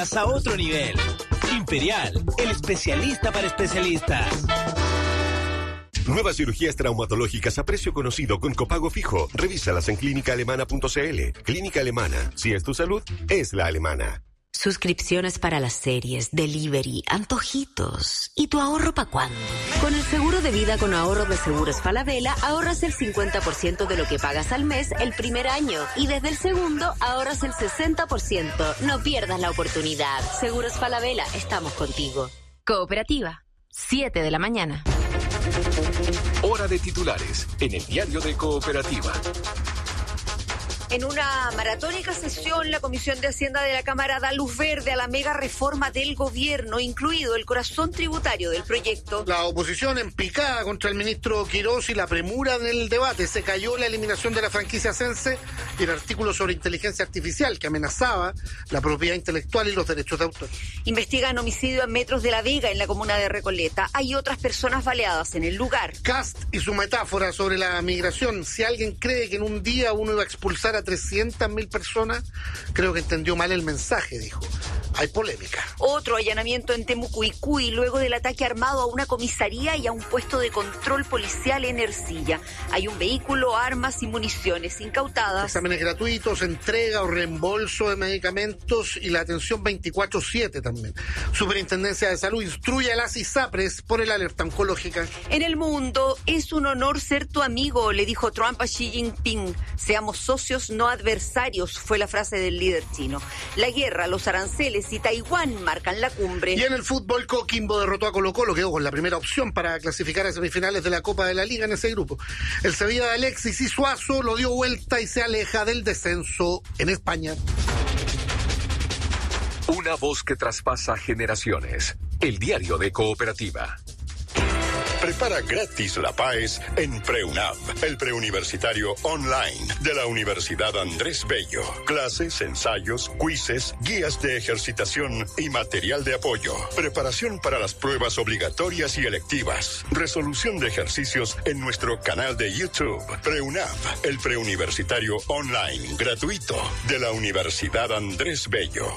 cosas a otro nivel. Imperial, el especialista para especialistas. Nuevas cirugías traumatológicas a precio conocido con copago fijo. Revísalas en clínicaalemana.cl. Clínica Alemana. Si es tu salud, es la alemana. Suscripciones para las series, delivery, antojitos. ¿Y tu ahorro para cuándo? Con el seguro de vida con ahorro de Seguros Falabella, ahorras el 50% de lo que pagas al mes el primer año. Y desde el segundo, ahorras el 60%. No pierdas la oportunidad. Seguros Falabella, estamos contigo. Cooperativa, 7 de la mañana. Hora de titulares en el diario de Cooperativa. En una maratónica sesión, la Comisión de Hacienda de la Cámara da luz verde a la mega reforma del gobierno, incluido el corazón tributario del proyecto. La oposición en picada contra el ministro Quirós y la premura del debate. Se cayó la eliminación de la franquicia Sense y el artículo sobre inteligencia artificial que amenazaba la propiedad intelectual y los derechos de autor. Investigan homicidio a metros de La Vega, en la comuna de Recoleta. Hay otras personas baleadas en el lugar. Kast y su metáfora sobre la migración. Si alguien cree que en un día uno iba a expulsar a 300.000 personas, creo que entendió mal el mensaje, dijo. Hay polémica. Otro allanamiento en Temucuicuy, luego del ataque armado a una comisaría y a un puesto de control policial en Ercilla. Hay un vehículo, armas y municiones incautadas. Exámenes gratuitos, entrega o reembolso de medicamentos y la atención 24/7 también. Superintendencia de Salud instruye a las ISAPRES por el alerta oncológica. En el mundo, es un honor ser tu amigo, le dijo Trump a Xi Jinping. Seamos socios, no adversarios, fue la frase del líder chino. La guerra, los aranceles y Taiwán marcan la cumbre. Y en el fútbol, Coquimbo derrotó a Colo-Colo, quedó con la primera opción para clasificar a semifinales de la Copa de la Liga en ese grupo. El Sevilla de Alexis y Suazo lo dio vuelta y se aleja del descenso en España. Una voz que traspasa generaciones. El diario de Cooperativa. Prepara gratis la PAES en PreUnab, el preuniversitario online de la Universidad Andrés Bello. Clases, ensayos, quizzes, guías de ejercitación y material de apoyo. Preparación para las pruebas obligatorias y electivas. Resolución de ejercicios en nuestro canal de YouTube. PreUnab, el preuniversitario online gratuito de la Universidad Andrés Bello.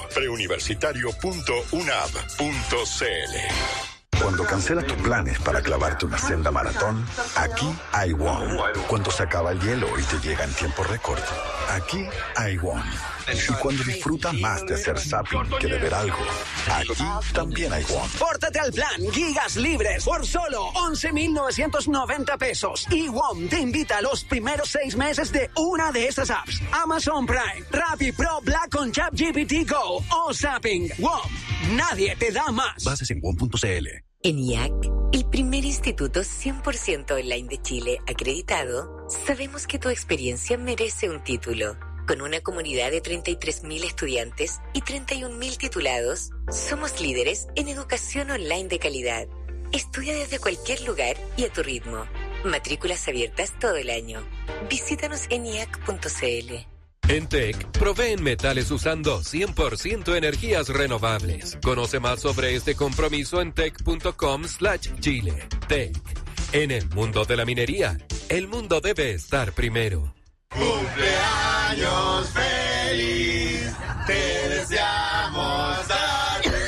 preuniversitario.unab.cl. Cuando cancelas tus planes para clavarte una senda maratón, aquí hay One. Cuando se acaba el hielo y te llega en tiempo récord, aquí hay One. Y cuando disfrutas más de hacer zapping que de ver algo, aquí también hay One. Pórtate al plan Gigas Libres por solo 11,990 pesos. Y WOM te invita a los primeros 6 meses de una de estas apps: Amazon Prime, Rappi Pro Black con ChatGPT Go o Zapping. WOM, nadie te da más. Bases en WOM.cl. En IAC, el primer instituto 100% online de Chile acreditado, sabemos que tu experiencia merece un título. Con una comunidad de 33.000 estudiantes y 31.000 titulados, somos líderes en educación online de calidad. Estudia desde cualquier lugar y a tu ritmo. Matrículas abiertas todo el año. Visítanos en IAC.cl. En TEC, proveen metales usando 100% energías renovables. Conoce más sobre este compromiso en tec.com/Chile. TEC. En el mundo de la minería, el mundo debe estar primero. ¡Cumpleaños feliz! ¡Te deseamos a ti!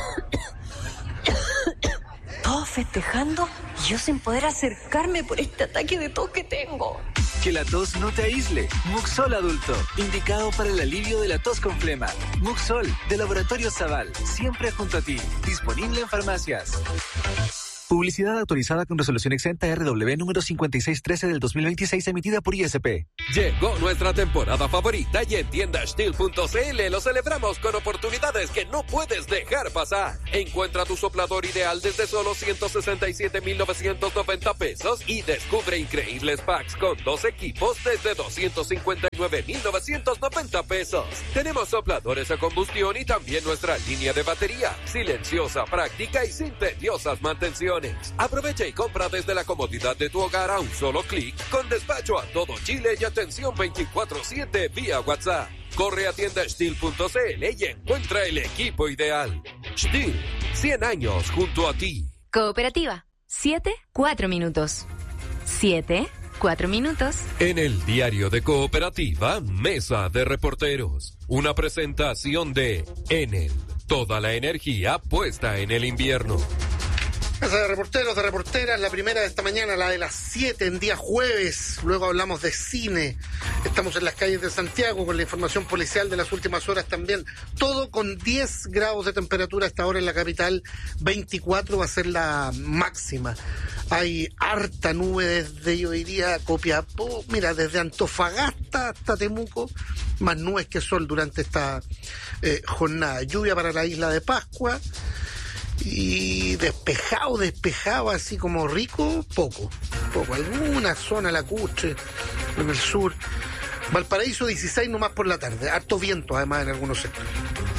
Todos festejando y yo sin poder acercarme por este ataque de tos que tengo. Que la tos no te aísle. Muxol Adulto, indicado para el alivio de la tos con flema. Muxol, de Laboratorio Zaval, siempre junto a ti. Disponible en farmacias. Publicidad autorizada con resolución exenta RW número 5613 del 2026 emitida por ISP. Llegó nuestra temporada favorita y en tiendasteel.cl lo celebramos con oportunidades que no puedes dejar pasar. Encuentra tu soplador ideal desde solo 167,990 pesos y descubre increíbles packs con 2 equipos desde 259,990 pesos. Tenemos sopladores a combustión y también nuestra línea de batería, silenciosa, práctica y sin tediosas mantenciones. Aprovecha y compra desde la comodidad de tu hogar a un solo clic, con despacho a todo Chile y atención 24/7 vía WhatsApp. Corre a tiendasteel.cl y encuentra el equipo ideal. Steel, 100 años junto a ti. Cooperativa, 7-4 minutos. 7-4 minutos. En el diario de Cooperativa, Mesa de Reporteros. Una presentación de Enel. toda la energía puesta en el invierno. Casa de reporteros, de reporteras, la primera de esta mañana, la de las 7 en día jueves. Luego hablamos de cine. Estamos en las calles de Santiago con la información policial de las últimas horas también. Todo con 10 grados de temperatura hasta ahora en la capital. 24 va a ser la máxima. Hay harta nube desde, yo diría, Copiapó. Mira, desde Antofagasta hasta Temuco. Más nubes que sol durante esta jornada. Lluvia para la isla de Pascua. Y despejado, así como rico, poco. Alguna zona lacustre en el sur. Valparaíso 16 nomás por la tarde. Harto viento además en algunos sectores.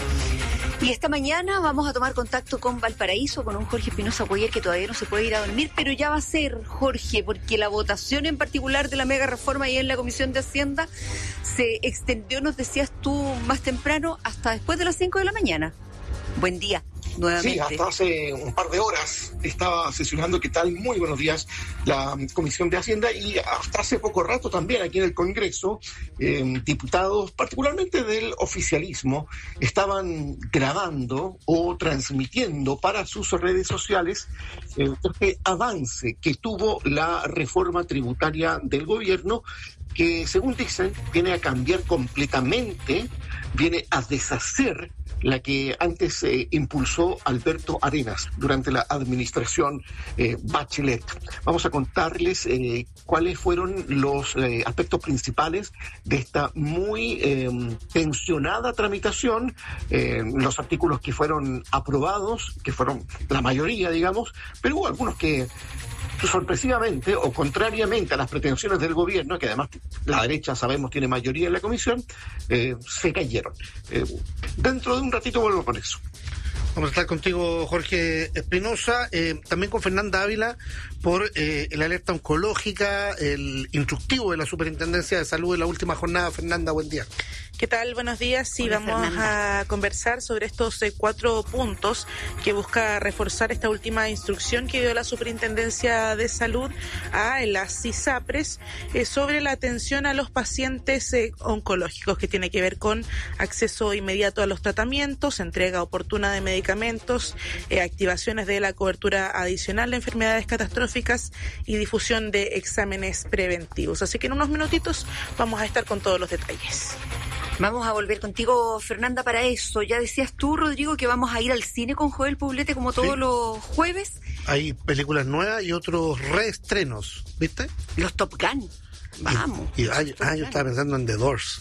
Y esta mañana vamos a tomar contacto con Valparaíso, con un Jorge Espinosa Cuellar que todavía no se puede ir a dormir, pero ya va a ser, Jorge, porque la votación en particular de la mega reforma ahí en la Comisión de Hacienda se extendió, nos decías tú más temprano, hasta después de las 5 de la mañana. Buen día, nuevamente. Sí, hasta hace un par de horas estaba sesionando, ¿qué tal? Muy buenos días, la Comisión de Hacienda, y hasta hace poco rato también aquí en el Congreso, diputados, particularmente del oficialismo, estaban grabando o transmitiendo para sus redes sociales este avance que tuvo la reforma tributaria del gobierno, que según dicen viene a cambiar completamente, viene a deshacer la que antes impulsó Alberto Arenas durante la administración Bachelet. Vamos a contarles cuáles fueron los aspectos principales de esta muy tensionada tramitación, los artículos que fueron aprobados, que fueron la mayoría, digamos, pero hubo algunos que sorpresivamente o contrariamente a las pretensiones del gobierno, que además la derecha sabemos tiene mayoría en la comisión, se cayeron. Dentro de un ratito vuelvo con eso. Vamos a estar contigo, Jorge Espinosa, también con Fernanda Ávila por la alerta oncológica, el instructivo de la Superintendencia de Salud en la última jornada. Fernanda, buen día. ¿Qué tal? Buenos días. Sí, hola, vamos Fernanda. a conversar sobre estos 4 puntos que busca reforzar esta última instrucción que dio la Superintendencia de Salud a las ISAPRES sobre la atención a los pacientes oncológicos, que tiene que ver con acceso inmediato a los tratamientos, entrega oportuna de medicamentos, activaciones de la cobertura adicional de enfermedades catastróficas y difusión de exámenes preventivos. Así que en unos minutitos vamos a estar con todos los detalles. Vamos a volver contigo, Fernanda, para eso. Ya decías tú, Rodrigo, que vamos a ir al cine con Joel Poblete como todos los jueves. Hay películas nuevas y otros reestrenos, ¿viste? Los Top Gun. Vamos. Yo estaba pensando en The Doors.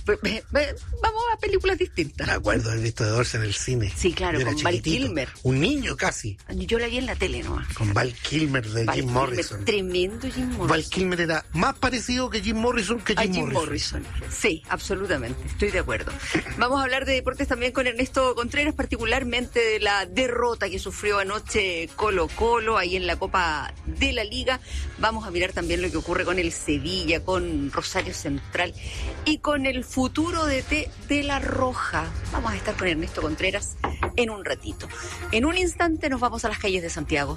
Vamos a películas distintas. Me acuerdo de haber visto The Doors en el cine. Sí, claro, con Val Kilmer. Un niño casi. Yo la vi en la tele nomás. Con Val Kilmer de Jim Morrison. Tremendo Jim Morrison. Val Kilmer era más parecido que Jim Morrison que Jim Morrison. Sí, absolutamente, estoy de acuerdo. Vamos a hablar de deportes también con Ernesto Contreras, particularmente de la derrota que sufrió anoche Colo-Colo ahí en la Copa de la Liga. Vamos a mirar también lo que ocurre con el Sevilla, con Rosario Central y con el futuro de la Roja. Vamos a estar con Ernesto Contreras en un ratito. En un instante nos vamos a las calles de Santiago.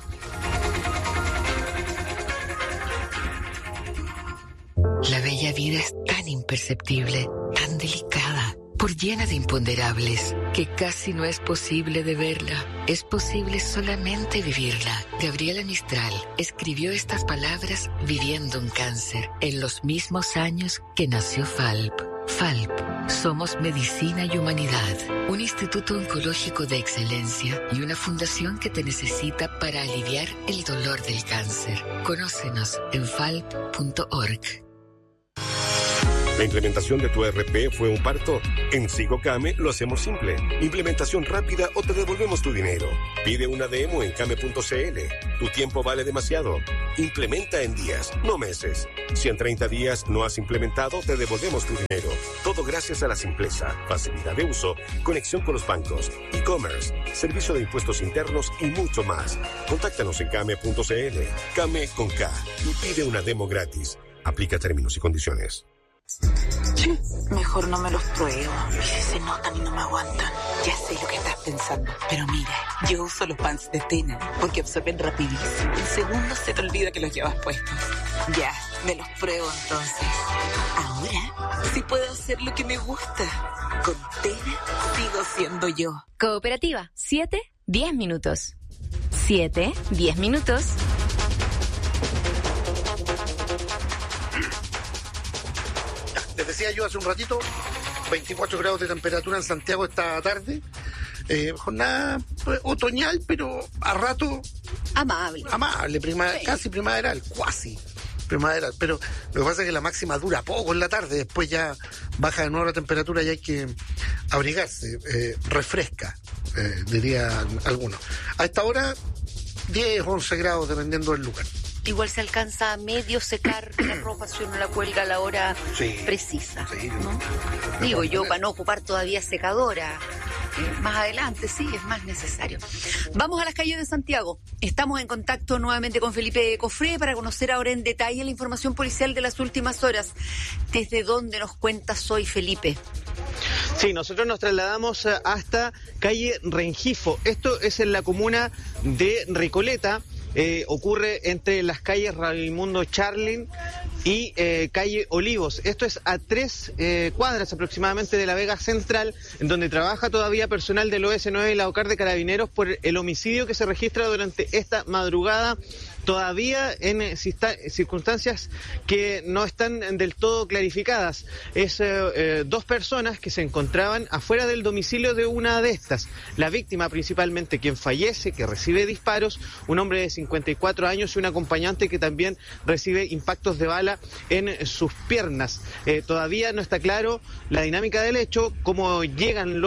La bella vida es tan imperceptible, tan delicada, por llena de imponderables, que casi no es posible de verla. Es posible solamente vivirla. Gabriela Mistral escribió estas palabras viviendo un cáncer, en los mismos años que nació FALP. FALP, somos medicina y humanidad, un instituto oncológico de excelencia y una fundación que te necesita para aliviar el dolor del cáncer. Conócenos en falp.org. ¿La implementación de tu ERP fue un parto? En SigoCame lo hacemos simple. Implementación rápida o te devolvemos tu dinero. Pide una demo en came.cl. Tu tiempo vale demasiado. Implementa en días, no meses. Si en 30 días no has implementado, te devolvemos tu dinero. Todo gracias a la simpleza, facilidad de uso, conexión con los bancos, e-commerce, servicio de impuestos internos y mucho más. Contáctanos en came.cl. Came con K y pide una demo gratis. Aplica términos y condiciones. Mejor no me los pruebo. Y si se notan y no me aguantan. Ya sé lo que estás pensando. Pero mira, yo uso los pants de Tena porque absorben rapidísimo. En segundos se te olvida que los llevas puestos. Ya, Me los pruebo entonces. Ahora sí puedo hacer lo que me gusta. Con Tena sigo siendo yo. Cooperativa, 7-10 minutos. 7-10 minutos. Les decía yo hace un ratito, 24 grados de temperatura en Santiago esta tarde. Jornada otoñal, pero a rato amable, sí. Casi primaveral, cuasi primaveral, pero lo que pasa es que la máxima dura poco en la tarde, después ya baja de nuevo la temperatura y hay que abrigarse, refresca, dirían algunos. A esta hora 10, 11 grados dependiendo del lugar. Igual se alcanza a medio secar la ropa si uno la cuelga a la hora precisa, ¿no? Digo yo, para no ocupar todavía secadora. Más adelante, sí, es más necesario. Vamos a las calles de Santiago. Estamos en contacto nuevamente con Felipe Cofré para conocer ahora en detalle la información policial de las últimas horas. ¿Desde dónde nos cuentas hoy, Felipe? Sí, nosotros nos trasladamos hasta calle Rengifo. Esto es en la comuna de Recoleta. Ocurre entre las calles Raimundo Charlin y calle Olivos. Esto es a 3 cuadras aproximadamente de la Vega Central, en donde trabaja todavía personal del OS9 y la OCAR de Carabineros por el homicidio que se registra durante esta madrugada, todavía en circunstancias que no están del todo clarificadas. Es 2 personas que se encontraban afuera del domicilio de una de estas. La víctima principalmente, quien fallece, que recibe disparos, un hombre de 54 años y un acompañante que también recibe impactos de bala en sus piernas. Todavía no está claro la dinámica del hecho, cómo llegan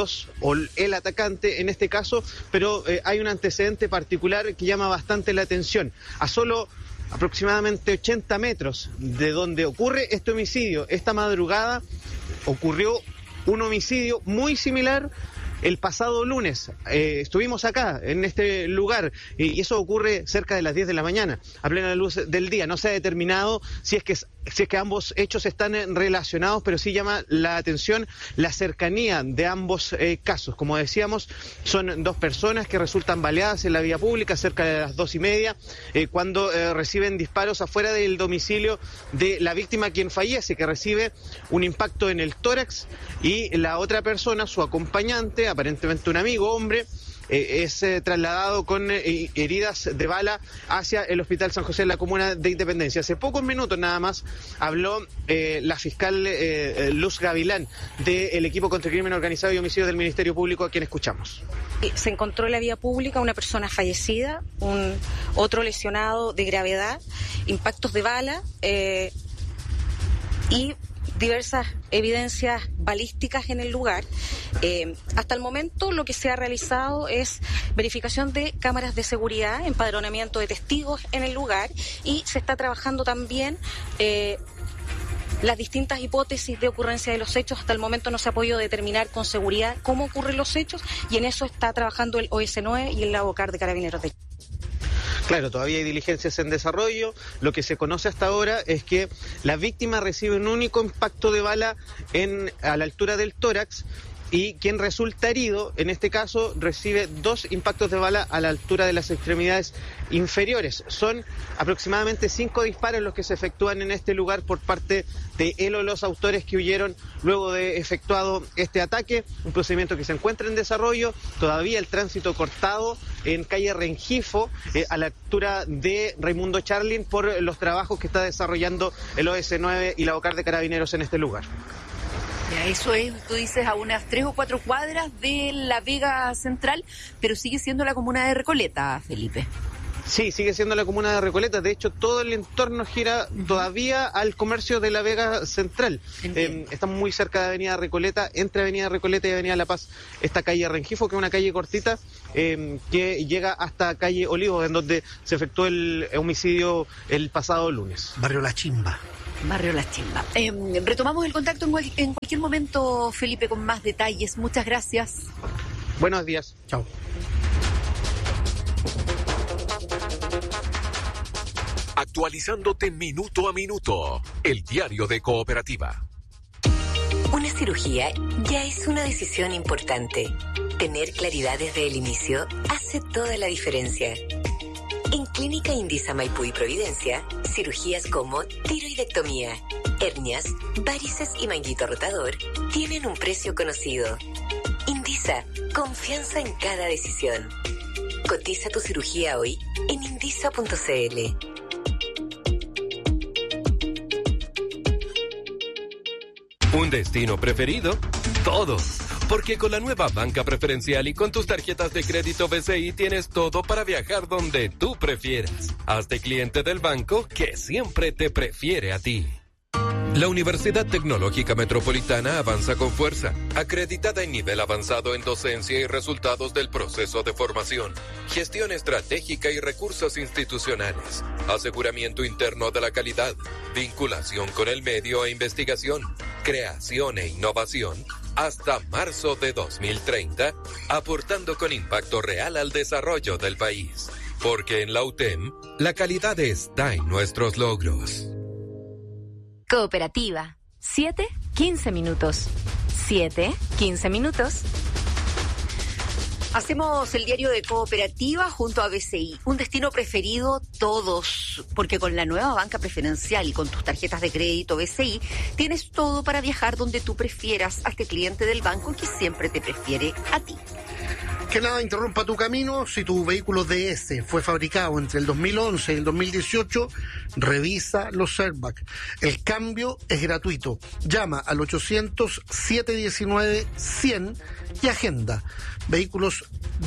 el atacante en este caso, pero hay un antecedente particular que llama bastante la atención. A solo aproximadamente 80 metros de donde ocurre este homicidio, esta madrugada ocurrió un homicidio muy similar el pasado lunes. Estuvimos acá, en este lugar, y eso ocurre cerca de las 10 de la mañana, a plena luz del día. No se ha determinado si es que ambos hechos están relacionados, pero sí llama la atención la cercanía de ambos casos. Como decíamos, son 2 personas que resultan baleadas en la vía pública cerca de las 2:30, cuando reciben disparos afuera del domicilio de la víctima, quien fallece, que recibe un impacto en el tórax, y la otra persona, su acompañante, aparentemente un amigo, hombre, es trasladado con heridas de bala hacia el Hospital San José en la comuna de Independencia. Hace pocos minutos nada más habló la fiscal Luz Gavilán del equipo contra el crimen organizado y homicidio del Ministerio Público, a quien escuchamos. Se encontró en la vía pública una persona fallecida, otro lesionado de gravedad, impactos de bala y diversas evidencias balísticas en el lugar. Hasta el momento lo que se ha realizado es verificación de cámaras de seguridad, empadronamiento de testigos en el lugar, y se está trabajando también las distintas hipótesis de ocurrencia de los hechos. Hasta el momento no se ha podido determinar con seguridad cómo ocurren los hechos, y en eso está trabajando el OS9 y el OCAR de Carabineros de Chile. Claro, todavía hay diligencias en desarrollo. Lo que se conoce hasta ahora es que la víctima recibe un único impacto de bala a la altura del tórax, y quien resulta herido, en este caso, recibe 2 impactos de bala a la altura de las extremidades inferiores. Son aproximadamente 5 disparos los que se efectúan en este lugar por parte de él o los autores que huyeron luego de efectuado este ataque, un procedimiento que se encuentra en desarrollo. Todavía el tránsito cortado en calle Rengifo, a la altura de Raimundo Charlin, por los trabajos que está desarrollando el OS9 y la OCAR de Carabineros en este lugar. Ya, eso es, tú dices, a unas 3 o 4 cuadras de la Vega Central, pero sigue siendo la comuna de Recoleta, Felipe. Sí, sigue siendo la comuna de Recoleta. De hecho, todo el entorno gira todavía al comercio de la Vega Central. Estamos muy cerca de Avenida Recoleta, entre Avenida Recoleta y Avenida La Paz, esta calle Rengifo, que es una calle cortita, que llega hasta calle Olivos, en donde se efectuó el homicidio el pasado lunes. Barrio La Chimba. Retomamos el contacto en cualquier momento, Felipe, con más detalles. Muchas gracias. Buenos días. Chao. Actualizándote minuto a minuto. El diario de Cooperativa. Una cirugía ya es una decisión importante. Tener claridad desde el inicio hace toda la diferencia. En Clínica Indisa Maipú y Providencia, cirugías como tiroidectomía, hernias, varices y manguito rotador tienen un precio conocido. Indisa, confianza en cada decisión. Cotiza tu cirugía hoy en indisa.cl. ¿Un destino preferido? Todos. Porque con la nueva banca preferencial y con tus tarjetas de crédito BCI tienes todo para viajar donde tú prefieras. Hazte cliente del banco que siempre te prefiere a ti. La Universidad Tecnológica Metropolitana avanza con fuerza, acreditada en nivel avanzado en docencia y resultados del proceso de formación, gestión estratégica y recursos institucionales, aseguramiento interno de la calidad, vinculación con el medio e investigación, creación e innovación, hasta marzo de 2030, aportando con impacto real al desarrollo del país. Porque en la UTEM, la calidad está en nuestros logros. Cooperativa. 7:15 minutos. 7:15 minutos. Hacemos el diario de Cooperativa junto a BCI, un destino preferido todos, porque con la nueva banca preferencial y con tus tarjetas de crédito BCI tienes todo para viajar donde tú prefieras. Hazte cliente del banco que siempre te prefiere a ti. Que nada interrumpa tu camino. Si tu vehículo DS fue fabricado entre el 2011 y el 2018, revisa los airbags. El cambio es gratuito. Llama al 800-719-100 y agenda. Vehículos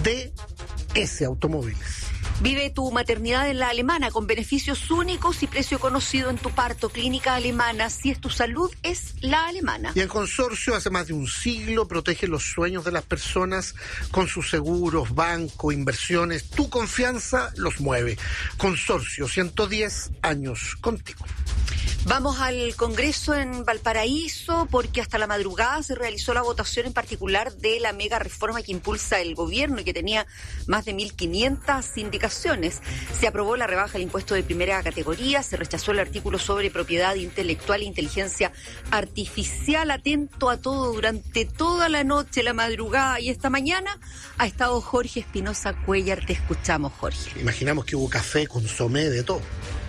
DS Automóviles. Vive tu maternidad en La Alemana con beneficios únicos y precio conocido en tu parto. Clínica Alemana, si es tu salud, es La Alemana. Y en Consorcio, hace más de un siglo, protege los sueños de las personas con sus seguros, banco, inversiones. Tu confianza los mueve. Consorcio, 110 años contigo. Vamos al Congreso en Valparaíso porque hasta la madrugada se realizó la votación en particular de la mega reforma que impulsa el gobierno y que tenía más de 1.500 indicaciones. Se aprobó la rebaja del impuesto de primera categoría, se rechazó el artículo sobre propiedad intelectual e inteligencia artificial. Atento a todo durante toda la noche, la madrugada y esta mañana ha estado Jorge Espinosa Cuellar. Te escuchamos, Jorge. Imaginamos que hubo café, consomé, de todo.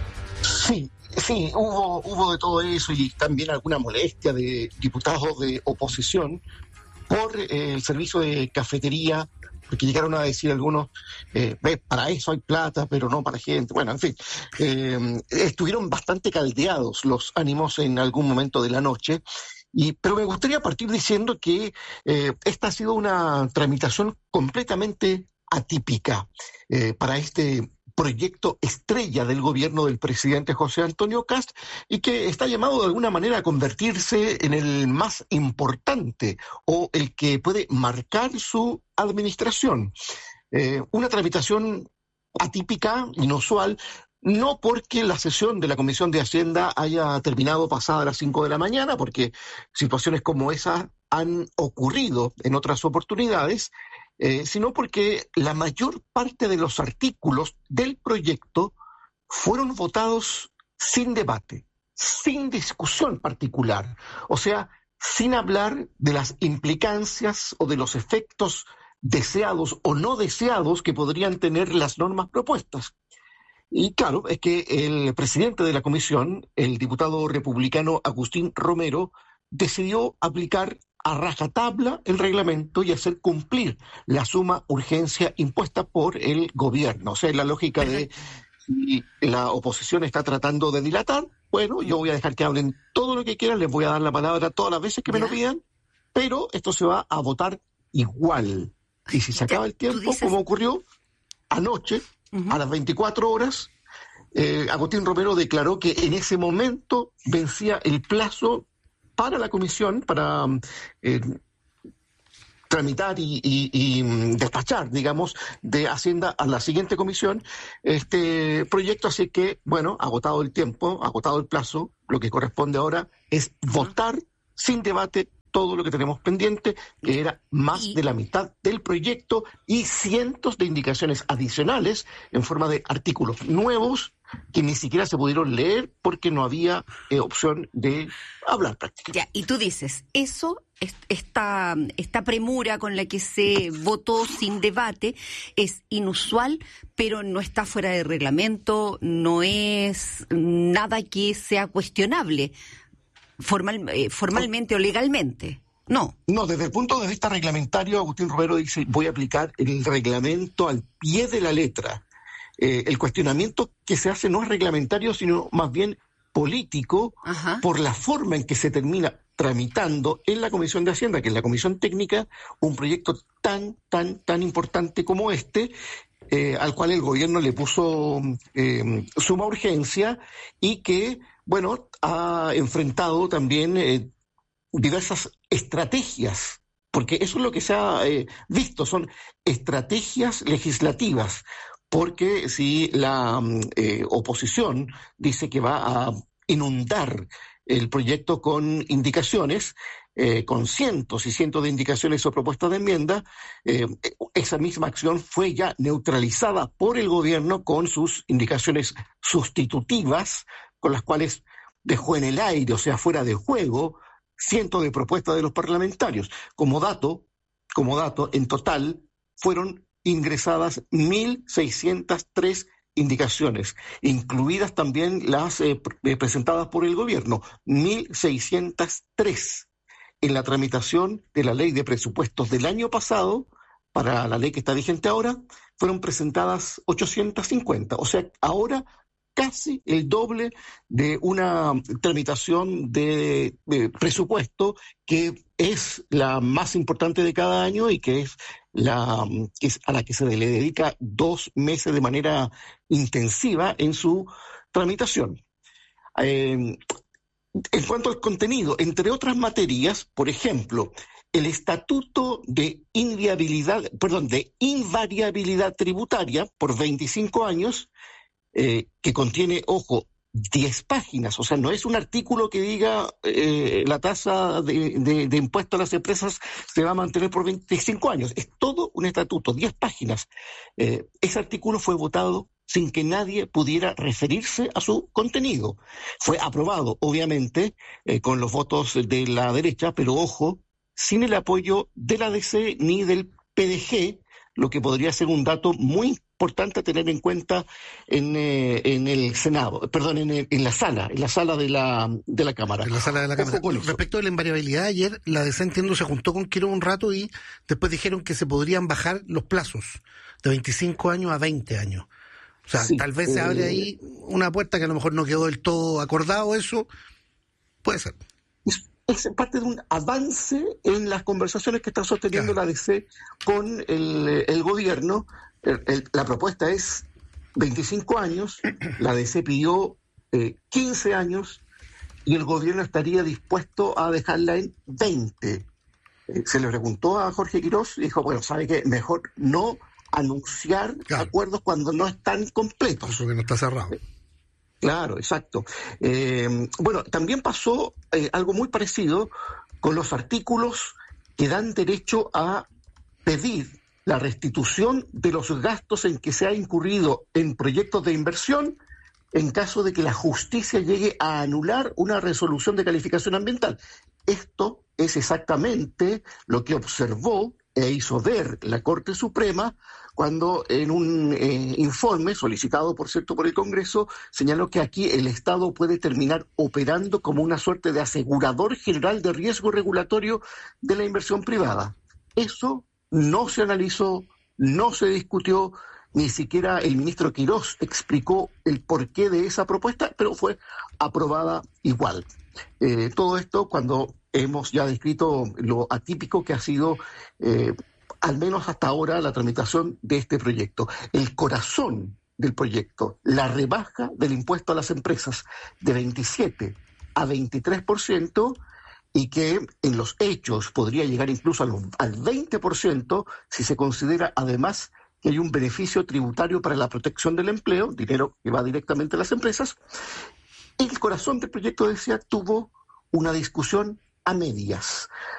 Sí, hubo de todo eso y también alguna molestia de diputados de oposición por el servicio de cafetería, porque llegaron a decir algunos, para eso hay plata, pero no para gente. Bueno, en fin, estuvieron bastante caldeados los ánimos en algún momento de la noche, pero me gustaría partir diciendo que esta ha sido una tramitación completamente atípica para este proyecto estrella del gobierno del presidente José Antonio Kast y que está llamado de alguna manera a convertirse en el más importante o el que puede marcar su administración. Una tramitación atípica, inusual, no porque la sesión de la Comisión de Hacienda haya terminado pasada las 5 de la mañana, porque situaciones como esa han ocurrido en otras oportunidades, sino porque la mayor parte de los artículos del proyecto fueron votados sin debate, sin discusión particular, o sea, sin hablar de las implicancias o de los efectos deseados o no deseados que podrían tener las normas propuestas. Y claro, es que el presidente de la comisión, el diputado republicano Agustín Romero, decidió aplicar a rajatabla el reglamento y hacer cumplir la suma urgencia impuesta por el gobierno. O sea, la lógica de si la oposición está tratando de dilatar, bueno, yo voy a dejar que hablen todo lo que quieran, les voy a dar la palabra todas las veces que me lo pidan, pero esto se va a votar igual. Y si se acaba el tiempo, como ocurrió anoche, a las 24 horas, Agustín Romero declaró que en ese momento vencía el plazo para la comisión, para tramitar y despachar, digamos, de Hacienda a la siguiente comisión este proyecto. Así que, bueno, agotado el tiempo, agotado el plazo, lo que corresponde ahora es votar sin debate todo lo que tenemos pendiente, que era más de la mitad del proyecto y cientos de indicaciones adicionales en forma de artículos nuevos que ni siquiera se pudieron leer porque no había opción de hablar prácticamente. Ya, y tú dices, eso, esta premura con la que se votó sin debate es inusual, pero no está fuera de reglamento, no es nada que sea cuestionable formalmente o legalmente. No, desde el punto de vista reglamentario, Agustín Romero dice, voy a aplicar el reglamento al pie de la letra. El cuestionamiento que se hace no es reglamentario, sino más bien político, por la forma en que se termina tramitando en la Comisión de Hacienda, que es la Comisión Técnica, un proyecto tan importante como este, al cual el gobierno le puso suma urgencia y que, bueno, ha enfrentado también diversas estrategias, porque eso es lo que se ha visto, son estrategias legislativas, porque si la oposición dice que va a inundar el proyecto con indicaciones, con cientos y cientos de indicaciones o propuestas de enmienda, esa misma acción fue ya neutralizada por el gobierno con sus indicaciones sustitutivas, con las cuales dejó en el aire, o sea, fuera de juego, cientos de propuestas de los parlamentarios. Como dato, en total fueron ingresadas 1.603 indicaciones, incluidas también las presentadas por el gobierno, 1.603. En la tramitación de la ley de presupuestos del año pasado, para la ley que está vigente ahora, fueron presentadas 850. O sea, ahora casi el doble de una tramitación de presupuesto que es la más importante de cada año y que es a la que se le dedica 2 meses de manera intensiva en su tramitación. En cuanto al contenido, entre otras materias, por ejemplo, el Estatuto de Invariabilidad Tributaria por 25 años, que contiene, 10 páginas, o sea, no es un artículo que diga la tasa de impuesto a las empresas se va a mantener por 25 años, es todo un estatuto, 10 páginas. Ese artículo fue votado sin que nadie pudiera referirse a su contenido. Fue aprobado, obviamente, con los votos de la derecha, pero sin el apoyo de la DC ni del PDG, lo que podría ser un dato muy importante a tener en cuenta en el Senado, en la sala de la Cámara. En la sala de la Cámara. Respecto de la invariabilidad, ayer la DC, entiendo, se juntó con Quirós un rato y después dijeron que se podrían bajar los plazos de 25 años a 20 años. O sea, tal vez se abre ahí una puerta que a lo mejor no quedó del todo acordado, eso puede ser. Es parte de un avance en las conversaciones que está sosteniendo la DC con el gobierno. La propuesta es 25 años, la DC pidió 15 años y el gobierno estaría dispuesto a dejarla en 20. Se le preguntó a Jorge Quirós y dijo, bueno, ¿sabe qué? Mejor no anunciar acuerdos cuando no están completos. Eso que no está cerrado. Claro, exacto. Bueno, también pasó algo muy parecido con los artículos que dan derecho a pedir la restitución de los gastos en que se ha incurrido en proyectos de inversión en caso de que la justicia llegue a anular una resolución de calificación ambiental. Esto es exactamente lo que observó e hizo ver la Corte Suprema cuando en un informe solicitado, por cierto, por el Congreso, señaló que aquí el Estado puede terminar operando como una suerte de asegurador general de riesgo regulatorio de la inversión privada. Eso no se analizó, no se discutió, ni siquiera el ministro Quirós explicó el porqué de esa propuesta, pero fue aprobada igual. Todo esto cuando hemos ya descrito lo atípico que ha sido, al menos hasta ahora, la tramitación de este proyecto. El corazón del proyecto, la rebaja del impuesto a las empresas de 27 a 23%, y que en los hechos podría llegar incluso al 20% si se considera además que hay un beneficio tributario para la protección del empleo, dinero que va directamente a las empresas. El corazón del proyecto, decía, tuvo una discusión a medias.